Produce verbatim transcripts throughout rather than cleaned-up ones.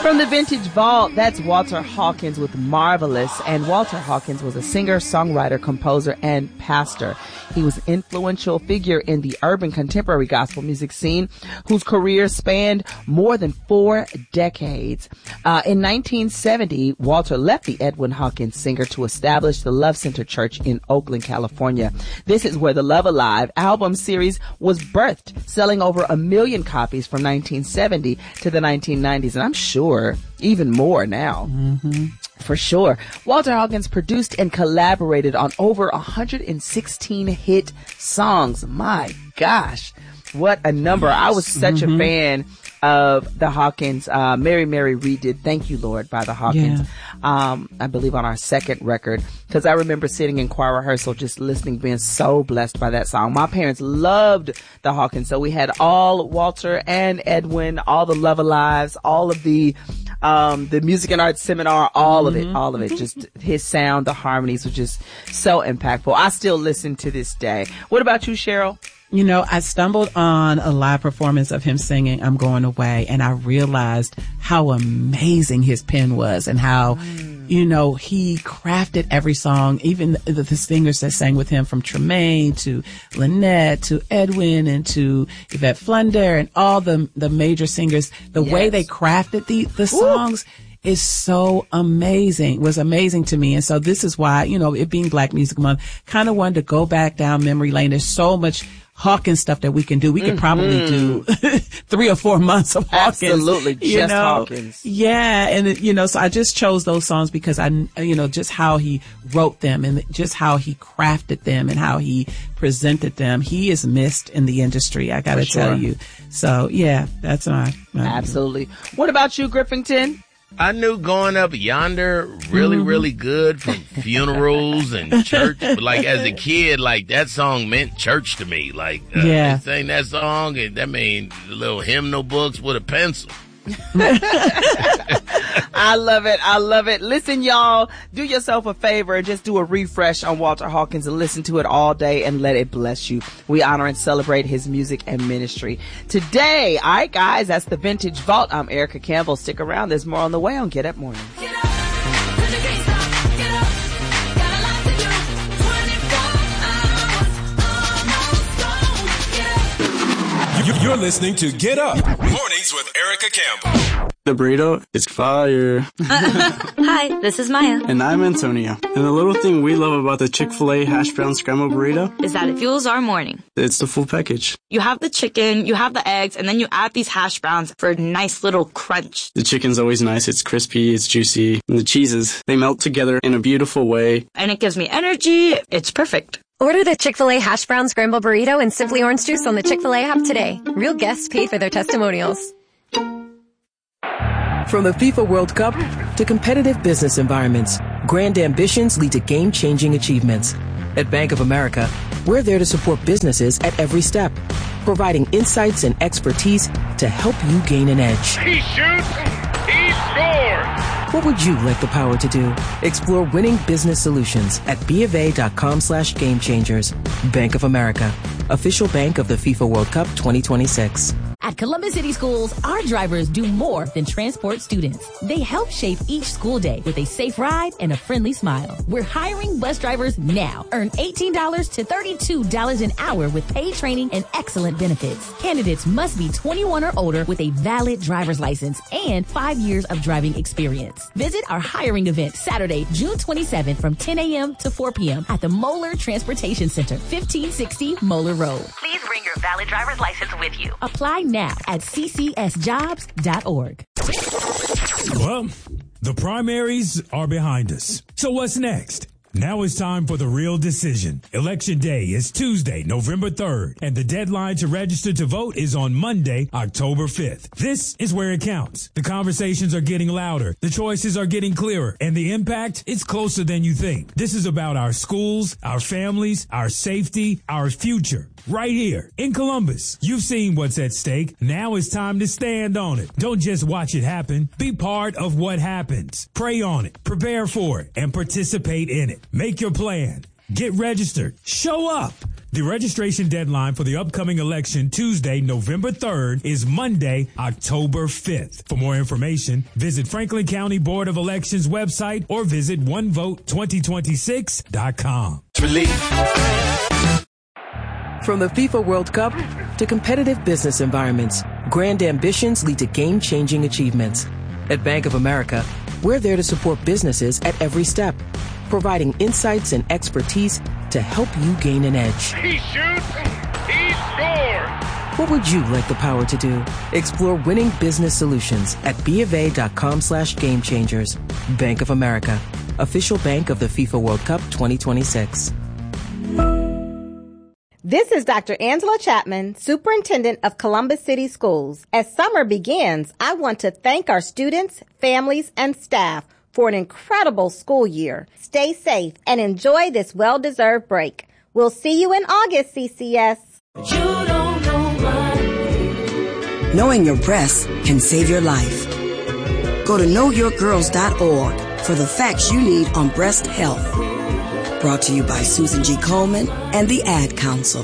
From the Vintage Vault, that's Walter Hawkins with Marvelous. And Walter Hawkins was a singer, songwriter, composer, and pastor. He was an influential figure in the urban contemporary gospel music scene, whose career spanned more than four decades. Uh, in nineteen seventy, Walter left the Edwin Hawkins Singer to establish the Love Center Church in Oakland, California. This is where the Love Alive album series was birthed, selling over a million copies from nineteen seventy to the nineteen nineties. And I'm sure even more now. Mm-hmm. For sure. Walter Hawkins produced and collaborated on over one hundred sixteen hit songs. My gosh, what a number. I was such mm-hmm. a fan of the Hawkins. uh, Mary Mary redid Thank You Lord by the Hawkins, yeah. um, I believe on our second record, because I remember sitting in choir rehearsal just listening, being so blessed by that song. My parents loved the Hawkins, so we had all Walter and Edwin, all the Love Alives, all of the um the Music and Arts Seminar, all of it, all of it. Just his sound, the harmonies were just so impactful. I still listen to this day. What about you, Cheryl? You know, I stumbled on a live performance of him singing I'm Going Away, and I realized how amazing his pen was and how, mm. you know, he crafted every song, even the, the singers that sang with him, from Tremaine to Lynette to Edwin and to Yvette Flunder and all the the major singers. The yes. way they crafted the, the songs Ooh. is so amazing, was amazing to me. And so this is why, you know, it being Black Music Month, kind of wanted to go back down memory lane. There's so much Hawkins stuff that we can do. We could mm-hmm. probably do three or four months of Hawkins. Absolutely, just you know? Hawkins. Yeah, and it, you know, so I just chose those songs because I, you know, just how he wrote them and just how he crafted them and how he presented them. He is missed in the industry, I gotta sure. tell you. So yeah, that's my, my absolutely. What about you, Griffington? I knew Going Up Yonder really, mm-hmm. really good from funerals and church. But like as a kid, like that song meant church to me. Like uh, yeah. they sang that song, and that mean little hymnal books with a pencil. I love it. I love it. Listen, y'all, do yourself a favor and just do a refresh on Walter Hawkins and listen to it all day and let it bless you. We honor and celebrate his music and ministry today. All right, guys, that's the Vintage Vault. I'm Erica Campbell. Stick around. There's more on the way on Get Up Morning. Get up. You're listening to Get Up Mornings with Erica Campbell. The burrito is fire. Hi, this is Maya. And I'm Antonio. And the little thing we love about the Chick-fil-A hash brown scrambled burrito is that it fuels our morning. It's the full package. You have the chicken, you have the eggs, and then you add these hash browns for a nice little crunch. The chicken's always nice. It's crispy, it's juicy. And the cheeses, they melt together in a beautiful way. And it gives me energy. It's perfect. Order the Chick-fil-A Hash Brown Scramble Burrito and Simply Orange Juice on the Chick-fil-A app today. Real guests pay for their testimonials. From the FIFA World Cup to competitive business environments, grand ambitions lead to game-changing achievements. At Bank of America, we're there to support businesses at every step, providing insights and expertise to help you gain an edge. He shoots, he scores! What would you like the power to do? Explore winning business solutions at bofa.com slash game changers. Bank of America, official bank of the FIFA World Cup twenty twenty-six. At Columbus City Schools, our drivers do more than transport students. They help shape each school day with a safe ride and a friendly smile. We're hiring bus drivers now. Earn eighteen dollars to thirty-two dollars an hour with paid training and excellent benefits. Candidates must be twenty-one or older with a valid driver's license and five years of driving experience. Visit our hiring event Saturday, June twenty-seventh from ten a.m. to four p.m. at the Moeller Transportation Center, fifteen sixty Moeller Road. Please bring your valid driver's license with you. Apply now at c c s jobs dot org. Well, the primaries are behind us. So what's next? Now it's time for the real decision. Election day is Tuesday, November third, and the deadline to register to vote is on Monday, October fifth. This is where it counts. The conversations are getting louder, the choices are getting clearer, and the impact is closer than you think. This is about our schools, our families, our safety, our future. Right here in Columbus. You've seen what's at stake. Now it's time to stand on it. Don't just watch it happen. Be part of what happens. Pray on it, prepare for it, and participate in it. Make your plan. Get registered. Show up. The registration deadline for the upcoming election Tuesday, November third, is Monday, October fifth. For more information, visit Franklin County Board of Elections website or visit one vote twenty twenty-six dot com. From the FIFA World Cup to competitive business environments, grand ambitions lead to game-changing achievements. At Bank of America, we're there to support businesses at every step, providing insights and expertise to help you gain an edge. He shoots, he scores! What would you like the power to do? Explore winning business solutions at BofA.com slash game changers. Bank of America, official bank of the FIFA World Cup twenty twenty-six. This is Doctor Angela Chapman, Superintendent of Columbus City Schools. As summer begins, I want to thank our students, families, and staff for an incredible school year. Stay safe and enjoy this well-deserved break. We'll see you in August, C C S. You don't know what. Knowing your breasts can save your life. Go to know your girls dot org for the facts you need on breast health. Brought to you by Susan G. Coleman and the Ad Council.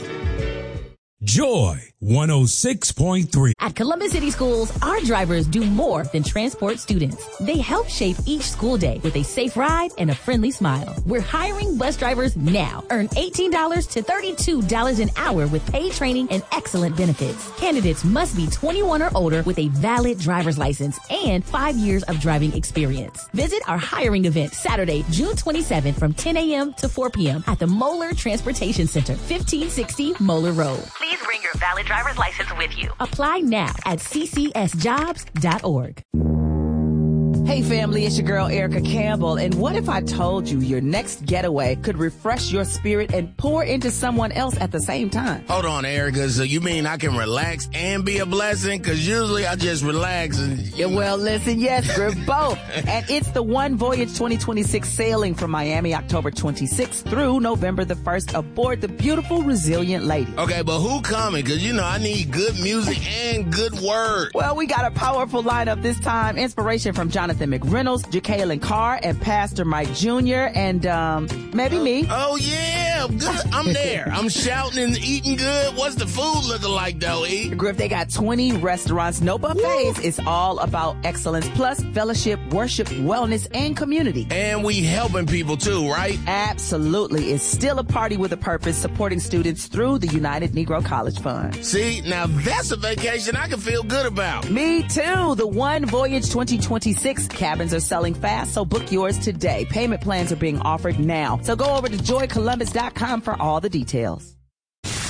Joy one oh six point three. At Columbus City Schools, our drivers do more than transport students. They help shape each school day with a safe ride and a friendly smile. We're hiring bus drivers now. Earn eighteen dollars to thirty-two dollars an hour with paid training and excellent benefits. Candidates must be twenty-one or older with a valid driver's license and five years of driving experience. Visit our hiring event Saturday, June twenty-seventh from ten a.m. to four p.m. at the Moeller Transportation Center, fifteen sixty Moeller Road. Please bring your valid driver's license with you. Apply now at c c s jobs dot org. Hey family, it's your girl Erica Campbell, and what if I told you your next getaway could refresh your spirit and pour into someone else at the same time? Hold on, Erica, so you mean I can relax and be a blessing? Because usually I just relax and... Yeah, well, listen, yes, we're both. And it's the One Voyage twenty twenty-six sailing from Miami October twenty-sixth through November the first aboard the beautiful Resilient Lady. Okay, but who coming? Because, you know, I need good music and good word. Well, we got a powerful lineup this time. Inspiration from Jonathan McReynolds, Jacqueline Carr, and Pastor Mike Junior, and um, maybe me. Oh, yeah, good. I'm there. I'm shouting and eating good. What's the food looking like, though, E? Griff, they got twenty restaurants, no buffets. Woo. It's all about excellence, plus fellowship, worship, wellness, and community. And we helping people, too, right? Absolutely. It's still a party with a purpose, supporting students through the United Negro College Fund. See, now that's a vacation I can feel good about. Me, too. The One Voyage twenty twenty-six cabins are selling fast, so book yours today. Payment plans are being offered now. So go over to joy columbus dot com for all the details.